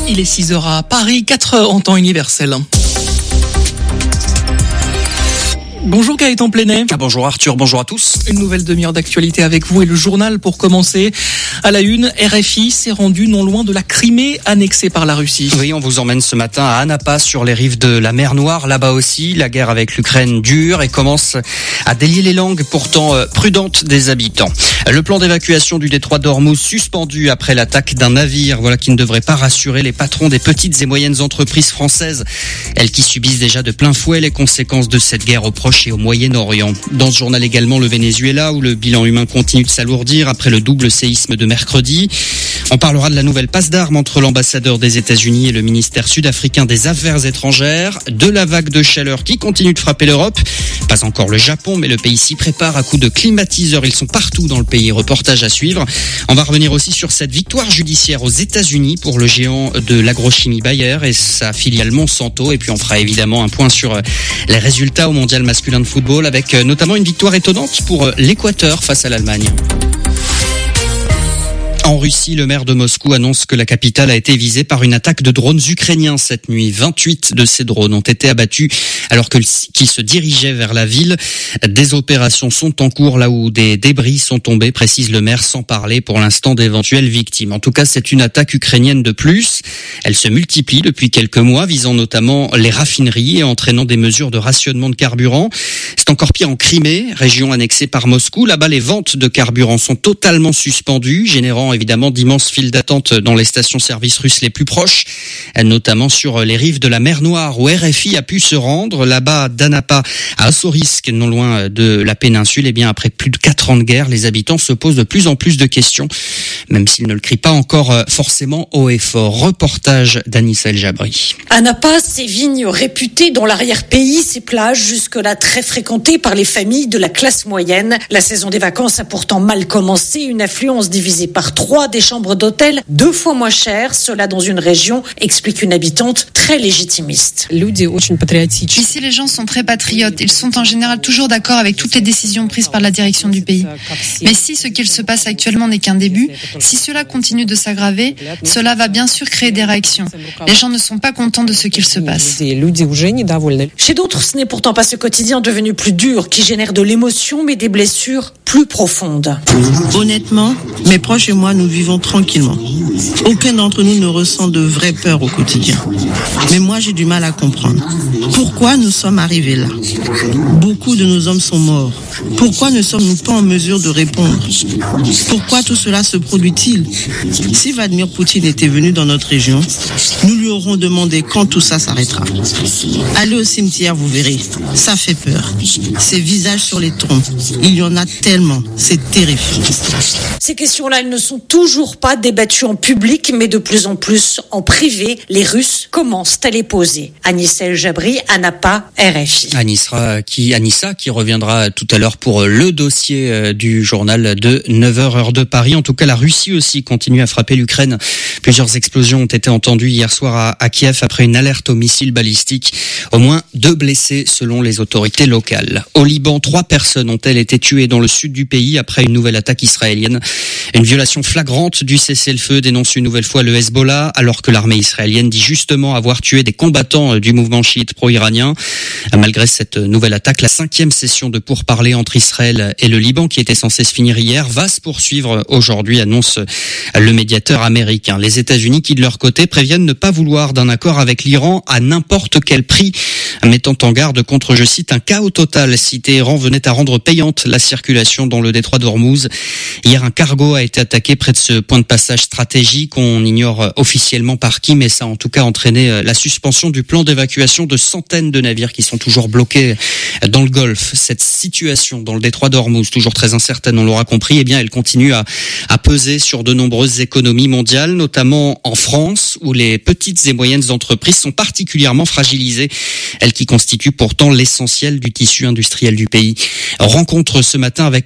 Il est 6h à Paris, 4h en temps universel. Bonjour Gaëtan Plenet. Bonjour Arthur, bonjour à tous. Une nouvelle demi-heure d'actualité avec vous et le journal pour commencer. À la une, RFI s'est rendu non loin de la Crimée annexée par la Russie. Oui, on vous emmène ce matin à Anapa sur les rives de la mer Noire. Là-bas aussi, la guerre avec l'Ukraine dure et commence à délier les langues pourtant prudentes des habitants. Le plan d'évacuation du détroit d'Ormuz suspendu après l'attaque d'un navire. Voilà qui ne devrait pas rassurer les patrons des petites et moyennes entreprises françaises. Elles qui subissent déjà de plein fouet les conséquences de cette guerre au Proche et au Moyen-Orient. Dans ce journal également, le Venezuela, où le bilan humain continue de s'alourdir après le double séisme de mercredi. On parlera de la nouvelle passe d'armes entre l'ambassadeur des États-Unis et le ministère sud-africain des Affaires étrangères, de la vague de chaleur qui continue de frapper l'Europe. Pas encore le Japon, mais le pays s'y prépare à coups de climatiseurs. Ils sont partout dans le pays. Reportage à suivre. On va revenir aussi sur cette victoire judiciaire aux États-Unis pour le géant de l'agrochimie Bayer et sa filiale Monsanto. Et puis on fera évidemment un point sur les résultats au mondial masculin de football avec notamment une victoire étonnante pour l'Équateur face à l'Allemagne. En Russie, le maire de Moscou annonce que la capitale a été visée par une attaque de drones ukrainiens cette nuit. 28 de ces drones ont été abattus alors qu'ils se dirigeaient vers la ville. Des opérations sont en cours là où des débris sont tombés, précise le maire, sans parler pour l'instant d'éventuelles victimes. En tout cas, c'est une attaque ukrainienne de plus. Elle se multiplie depuis quelques mois, visant notamment les raffineries et entraînant des mesures de rationnement de carburant. C'est encore pire en Crimée, région annexée par Moscou. Là-bas, les ventes de carburant sont totalement suspendues, générant évidemment d'immenses files d'attente dans les stations-service russes les plus proches, notamment sur les rives de la mer Noire où RFI a pu se rendre. Là-bas, d'Anapa à Assorisque, non loin de la péninsule, et bien après plus de 4 ans de guerre, les habitants se posent de plus en plus de questions, même s'ils ne le crient pas encore forcément haut et fort. Reportage d'Anissa El Jabri. Anapa, ses vignes réputées dans l'arrière-pays, ses plages jusque-là très fréquentées par les familles de la classe moyenne. La saison des vacances a pourtant mal commencé, une affluence divisée par 3 des chambres d'hôtel 2 fois moins chères, cela dans une région, explique une habitante très légitimiste. Ici, les gens sont très patriotes. Ils sont en général toujours d'accord avec toutes les décisions prises par la direction du pays. Mais si ce qu'il se passe actuellement n'est qu'un début, si cela continue de s'aggraver, cela va bien sûr créer des réactions. Les gens ne sont pas contents de ce qu'il se passe. Chez d'autres, ce n'est pourtant pas ce quotidien devenu plus dur qui génère de l'émotion, mais des blessures plus profondes. Honnêtement, mes proches et moi, nous vivons tranquillement. Aucun d'entre nous ne ressent de vraie peur au quotidien. Mais moi, j'ai du mal à comprendre. Pourquoi nous sommes arrivés là ? Beaucoup de nos hommes sont morts. Pourquoi ne sommes-nous pas en mesure de répondre ? Pourquoi tout cela se produit-il ? Si Vladimir Poutine était venu dans notre région, nous lui aurons demandé quand tout ça s'arrêtera. Allez au cimetière, vous verrez. Ça fait peur. Ces visages sur les tombes, il y en a tellement. C'est terrifiant. Ces questions-là, elles ne sont toujours pas débattues en public, mais de plus en plus en privé. Les Russes commencent à les poser. Anissa El Jabri, Anapa, RFI. Anissa qui reviendra tout à l'heure pour le dossier du journal de 9h heure de Paris. En tout cas, la Russie aussi continue à frapper l'Ukraine. Plusieurs explosions ont été entendues hier soir à Kiev après une alerte aux missiles balistiques. Au moins 2 blessés selon les autorités locales. Au Liban, 3 personnes ont-elles été tuées dans le sud du pays après une nouvelle attaque israélienne. Une violation flagrante du cessez-le-feu dénonce une nouvelle fois le Hezbollah, alors que l'armée israélienne dit justement avoir tué des combattants du mouvement chiite pro-iranien. Malgré cette nouvelle attaque, la 5e session de pourparlers entre Israël et le Liban, qui était censée se finir hier, va se poursuivre aujourd'hui, annonce le médiateur américain. Les États-Unis, qui de leur côté préviennent ne pas vouloir d'un accord avec l'Iran à n'importe quel prix, mettant en garde contre, je cite, un chaos total si Téhéran venait à rendre payante la circulation dans le détroit d'Ormuz. Hier, un cargo a été attaqué près de ce point de passage stratégique. On ignore officiellement par qui, mais ça a en tout cas entraîné la suspension du plan d'évacuation de centaines de navires qui sont toujours bloqués dans le Golfe. Cette situation dans le détroit d'Ormuz, toujours très incertaine, on l'aura compris, eh bien, elle continue à peser sur de nombreuses économies mondiales, notamment en France, où les petites et moyennes entreprises sont particulièrement fragilisées. Elles qui constituent pourtant l'essentiel du tissu industriel du pays. Rencontre ce matin avec